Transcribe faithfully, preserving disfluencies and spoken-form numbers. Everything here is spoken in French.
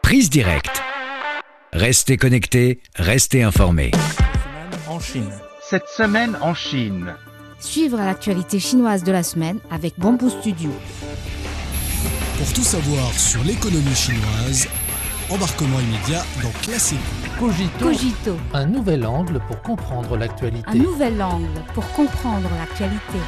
Prise directe. Restez connectés, restez informés. En Chine. Cette semaine en Chine. Suivre l'actualité chinoise de la semaine avec Bamboo Studio. Pour tout savoir sur l'économie chinoise, embarquement immédiat dans Classique. Cogito. Cogito, Un nouvel angle pour comprendre l'actualité. un nouvel angle pour comprendre l'actualité.